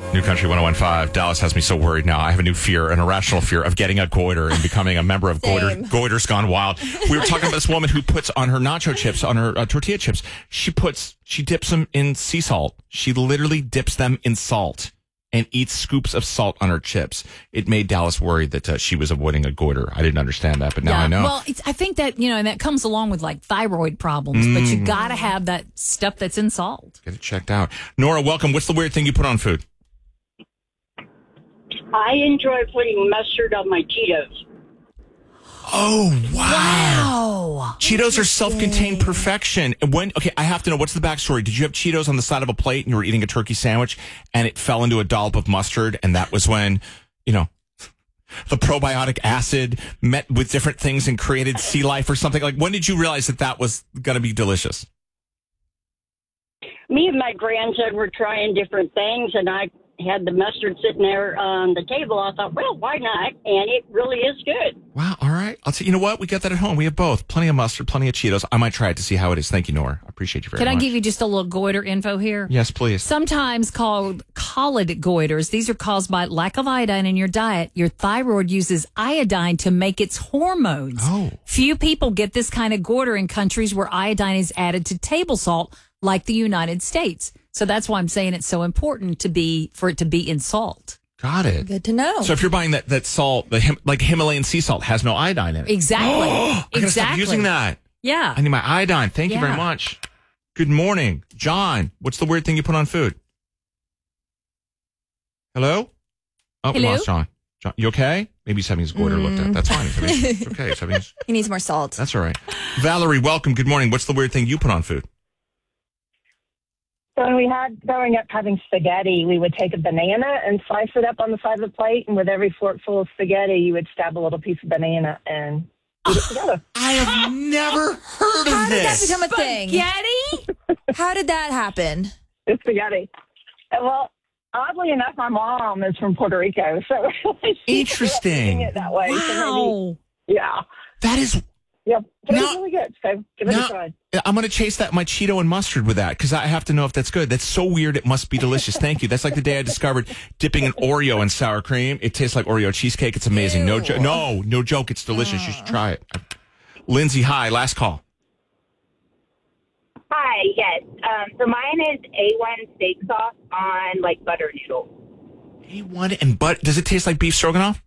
New Country 101.5. Dallas has me so worried now. I have a new fear, an irrational fear of getting a goiter and becoming a member of Goiter's Gone Wild. We were talking about this woman who puts on her nacho chips, on her tortilla chips, she dips them in sea salt. She literally dips them in salt and eats scoops of salt on her chips. It made Dallas worried that she was avoiding a goiter. I didn't understand that, but now I know. Well, I think that, and that comes along with like thyroid problems, but you got to have that stuff that's in salt. Get it checked out. Nora, welcome. What's the weird thing you put on food? I enjoy putting mustard on my Cheetos. Oh, wow. Wow. Cheetos are self-contained perfection. And I have to know, what's the backstory? Did you have Cheetos on the side of a plate and you were eating a turkey sandwich and it fell into a dollop of mustard? And that was when, the probiotic acid met with different things and created sea life or something? Like, when did you realize that was going to be delicious? Me and my grandson were trying different things, and I had the mustard sitting there on the table. I thought, well, why not? And it really is good. Wow. All right. I'll tell you, know what? We got that at home. We have both. Plenty of mustard, plenty of Cheetos. I might try it to see how it is. Thank you, Nora. I appreciate you very much. Can I give you just a little goiter info here? Yes, please. Sometimes called colic goiters. These are caused by lack of iodine in your diet. Your thyroid uses iodine to make its hormones. Oh. Few people get this kind of goiter in countries where iodine is added to table salt, like the United States. So that's why I'm saying it's so important for it to be in salt. Got it. Good to know. So if you're buying that salt, like Himalayan sea salt, has no iodine in it. Exactly. I gotta stop using that. Yeah. I need my iodine. Thank you very much. Good morning. John, what's the weird thing you put on food? Hello? Oh, we lost John. John, you okay? Maybe he's having his goiter looked at. That's fine. It's okay. He needs more salt. That's all right. Valerie, welcome. Good morning. What's the weird thing you put on food? So when we had growing up having spaghetti, we would take a banana and slice it up on the side of the plate, and with every forkful of spaghetti, you would stab a little piece of banana and eat it together. I have never heard of How did that this. become a thing? Spaghetti? How did that happen? It's spaghetti. Well, oddly enough, my mom is from Puerto Rico, so Interesting. it that way. Wow. So maybe, yeah. That is. Yep. But Now- it's really good. So give it a try. I'm going to chase my Cheeto and mustard with that because I have to know if that's good. That's so weird. It must be delicious. Thank you. That's like the day I discovered dipping an Oreo in sour cream. It tastes like Oreo cheesecake. It's amazing. No joke. It's delicious. You should try it. Lindsay, hi. Last call. Hi, yes. So mine is A1 steak sauce on like butter noodles. A1 and does it taste like beef stroganoff?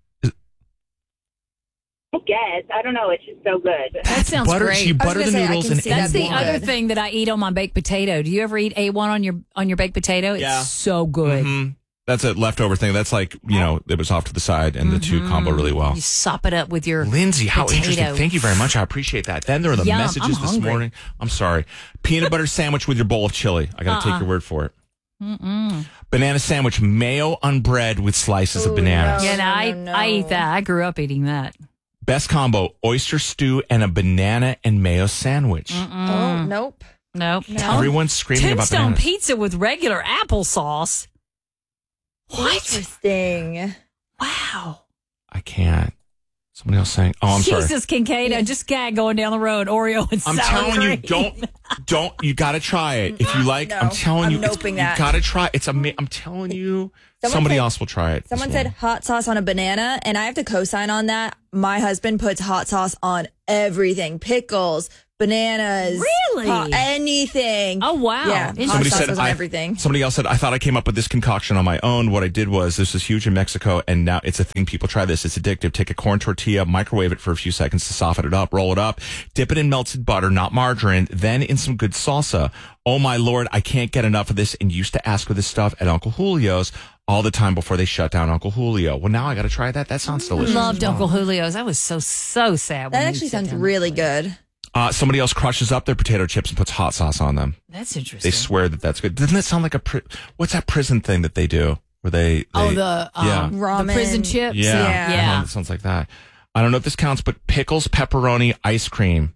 I guess. I don't know. It's just so good. That sounds great. So you butter the noodles and That's the A1. other thing that I eat on my baked potato. Do you ever eat A1 on your baked potato? Yeah. It's so good. Mm-hmm. That's a leftover thing. That's like, it was off to the side and the two combo really well. You sop it up with your Lindsay, how potato. interesting. Thank you very much. I appreciate that. Then there are the Yum, messages I'm this hungry. morning. I'm sorry. Peanut butter sandwich with your bowl of chili. I got to take your word for it. Banana sandwich, mayo on bread with slices of bananas. I eat that. I grew up eating that. Best combo, oyster stew and a banana and mayo sandwich. Oh, nope. Nope. Everyone's screaming about Tombstone bananas. pizza with regular applesauce. What? Interesting. Wow. I can't. Somebody else saying, oh, I'm sorry. Jesus, Kincaid, I just gag going down the road. Oreo and I'm sour telling you, cream. you got to try it. If you like, No, I'm telling you, I'm noping that. you got to try it. I'm telling you, somebody else will try it. Someone this said morning. hot sauce on a banana, and I have to co-sign on that. My husband puts hot sauce on everything. Pickles, bananas. Really? Anything. Oh, wow. Yeah, Somebody hot sauce said goes on everything. Somebody else said, I thought I came up with this concoction on my own. What I did was, this is huge in Mexico, and now it's a thing. People try this. It's addictive. Take a corn tortilla, microwave it for a few seconds to soften it up, roll it up, dip it in melted butter, not margarine, then in some good salsa. Oh, my Lord, I can't get enough of this, and used to ask for this stuff at Uncle Julio's all the time before they shut down Uncle Julio. Well, now I got to try that. That sounds delicious. Loved Uncle Julio's. I was so sad. That when actually he shut sounds down really that place. good. Somebody else crushes up their potato chips and puts hot sauce on them. That's interesting. They swear that that's good. Doesn't that sound like what's that prison thing that they do? Where they Ramen. the prison chips. Yeah. Yeah. I know, it sounds like that. I don't know if this counts, but pickles, pepperoni, ice cream.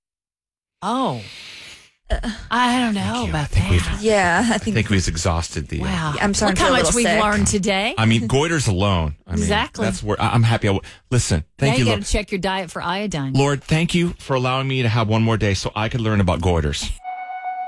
Oh. I don't know about think that. Yeah, I I think. think we've exhausted the. Wow. I'm starting Look to how feel a much little we've sick. learned today. I mean, goiters alone. I mean, Exactly. That's where I'm happy. Listen, thank now you, you got Lord. to check your diet for iodine. Lord, thank you for allowing me to have one more day so I could learn about goiters.